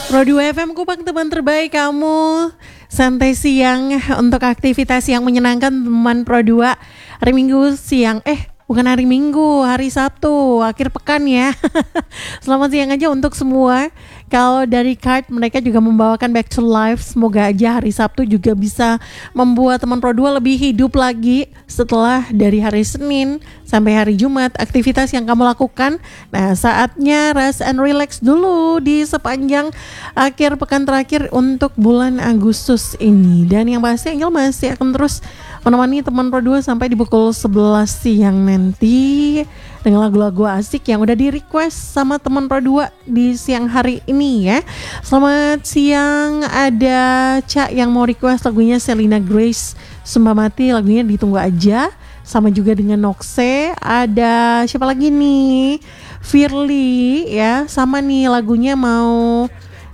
Pro 2 FM Kupang, teman terbaik kamu. Santai siang untuk aktivitas yang menyenangkan teman Pro 2. Hari Minggu siang, bukan hari Minggu, hari Sabtu, akhir pekan ya. Selamat siang aja untuk semua. Kalau dari Card, mereka juga membawakan Back to Life. Semoga aja hari Sabtu juga bisa membuat teman Pro 2 lebih hidup lagi setelah dari hari Senin sampai hari Jumat aktivitas yang kamu lakukan. Nah, saatnya rest and relax dulu di sepanjang akhir pekan terakhir untuk bulan Agustus ini. Dan yang pasti Angel masih akan terus menemani teman Pro 2 sampai di pukul 11 siang nanti dengan lagu-lagu asik yang udah di request sama teman Pro 2 di siang hari ini ya. Selamat siang, ada Cak yang mau request lagunya Selena Grace Sumpah Mati, lagunya Ditunggu Aja. Sama juga dengan Noxe, ada siapa lagi nih? Firly ya, sama nih lagunya mau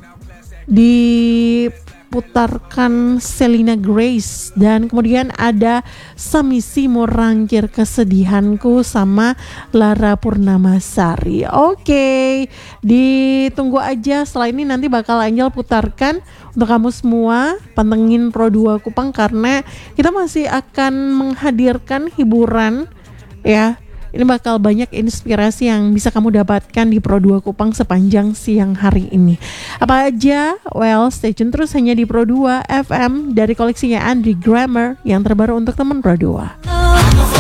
diputarkan Selena Grace. Dan kemudian ada Samisi Merangkir Kesedihanku sama Lara Purnamasari. Oke, ditunggu aja. Setelah ini nanti bakal Angel putarkan untuk kamu semua. Pantengin Pro 2 Kupang karena kita masih akan menghadirkan hiburan ya. Ini bakal banyak inspirasi yang bisa kamu dapatkan di Pro 2 Kupang sepanjang siang hari ini. Apa aja? Well, stay tune terus hanya di Pro 2 FM dari koleksinya Andri Grammer yang terbaru untuk teman Pro 2.